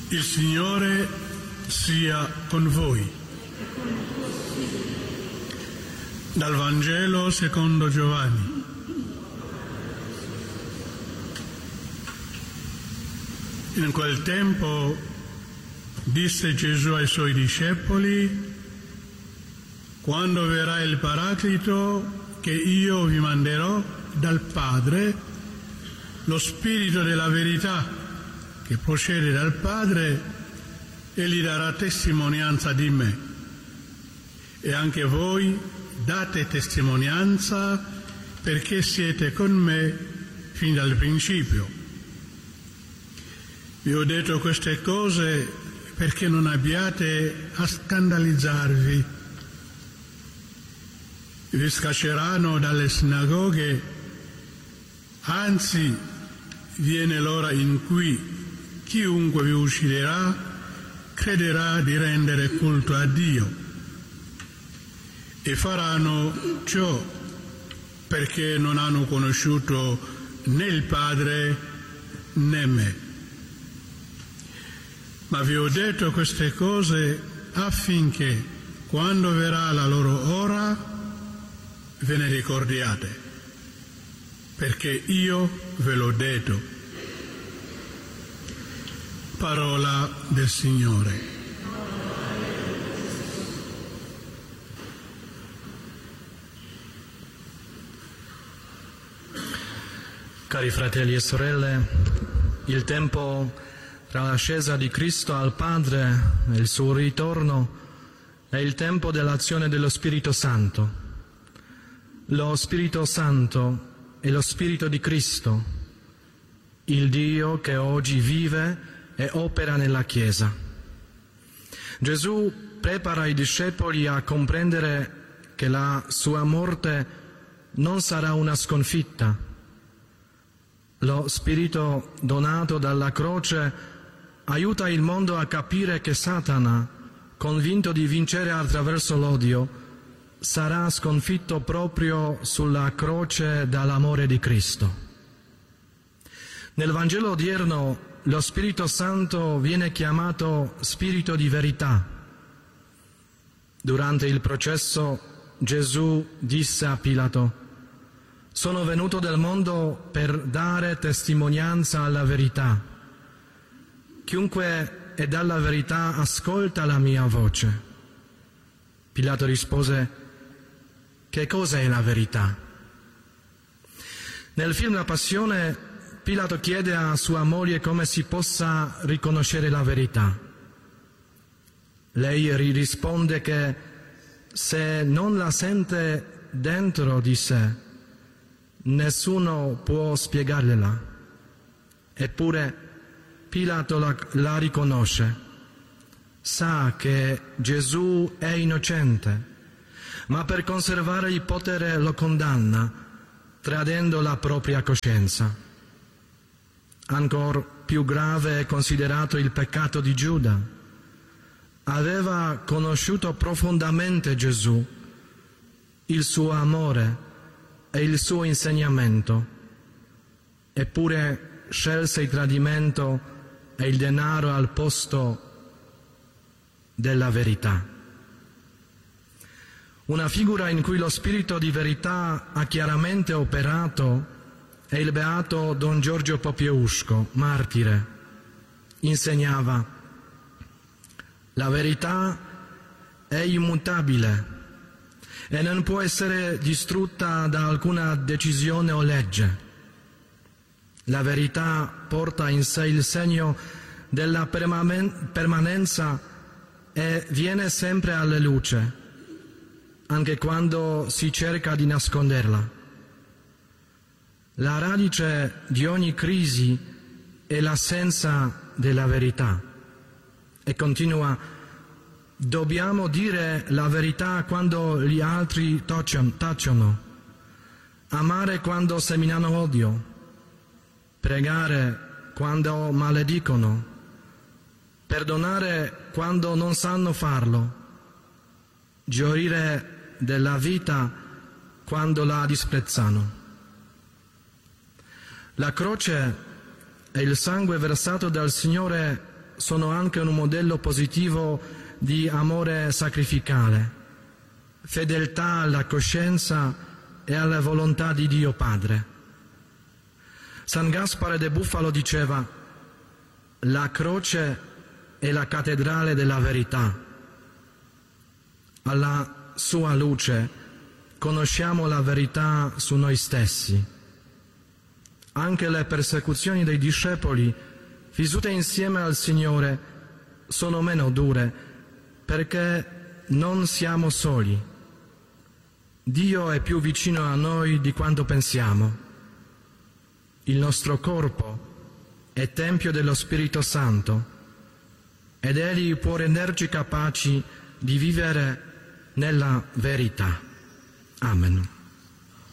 Il Signore sia con voi. Dal Vangelo secondo Giovanni. In quel tempo disse Gesù ai suoi discepoli: quando verrà il Paraclito che io vi manderò dal Padre, lo Spirito della verità che procede dal Padre, egli darà testimonianza di me. E anche voi date testimonianza perché siete con me fin dal principio. Vi ho detto queste cose perché non abbiate a scandalizzarvi. Vi scacceranno dalle sinagoghe, anzi viene l'ora in cui chiunque vi ucciderà crederà di rendere culto a Dio. E faranno ciò perché non hanno conosciuto né il Padre né me. Ma vi ho detto queste cose affinché, quando verrà la loro ora, ve ne ricordiate, perché io ve l'ho detto. Parola del Signore. Cari fratelli e sorelle, il tempo tra l'ascesa di Cristo al Padre e il suo ritorno è il tempo dell'azione dello Spirito Santo. Lo Spirito Santo è lo Spirito di Cristo, il Dio che oggi vive e opera nella Chiesa. Gesù prepara i discepoli a comprendere che la sua morte non sarà una sconfitta. Lo Spirito donato dalla croce aiuta il mondo a capire che Satana, convinto di vincere attraverso l'odio, sarà sconfitto proprio sulla croce dall'amore di Cristo. Nel Vangelo odierno lo Spirito Santo viene chiamato Spirito di verità. Durante il processo Gesù disse a Pilato: «Sono venuto nel mondo per dare testimonianza alla verità. Chiunque è dalla verità ascolta la mia voce». Pilato rispose: «Che cosa è la verità?» Nel film La Passione Pilato chiede a sua moglie come si possa riconoscere la verità. Lei risponde che se non la sente dentro di sé, nessuno può spiegargliela. Eppure Pilato la riconosce. Sa che Gesù è innocente, ma per conservare il potere lo condanna, tradendo la propria coscienza. Ancora più grave è considerato il peccato di Giuda. Aveva conosciuto profondamente Gesù, il suo amore e il suo insegnamento, eppure scelse il tradimento e il denaro al posto della verità. Una figura in cui lo spirito di verità ha chiaramente operato è il beato Don Giorgio Popieusco, martire. Insegnava: la verità è immutabile e non può essere distrutta da alcuna decisione o legge. La verità porta in sé il segno della permanenza e viene sempre alla luce, anche quando si cerca di nasconderla. La radice di ogni crisi è l'assenza della verità. E continua: dobbiamo dire la verità quando gli altri tacciono, amare quando seminano odio, pregare quando maledicono, perdonare quando non sanno farlo, gioire della vita quando la disprezzano. La croce e il sangue versato dal Signore sono anche un modello positivo di amore sacrificale, fedeltà alla coscienza e alla volontà di Dio Padre. San Gaspare de Bufalo diceva: la croce è la cattedrale della verità. Alla sua luce conosciamo la verità su noi stessi. Anche le persecuzioni dei discepoli, vissute insieme al Signore, sono meno dure perché non siamo soli. Dio è più vicino a noi di quanto pensiamo. Il nostro corpo è tempio dello Spirito Santo ed Egli può renderci capaci di vivere nella verità. Amen.